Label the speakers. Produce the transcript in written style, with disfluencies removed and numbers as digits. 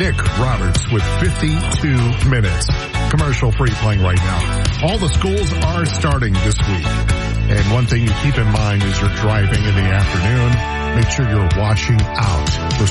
Speaker 1: Nick Roberts with 52 minutes. Commercial free playing right now. All the schools are starting this week. And one thing you keep in mind as you're driving in the afternoon, make sure you're watching out for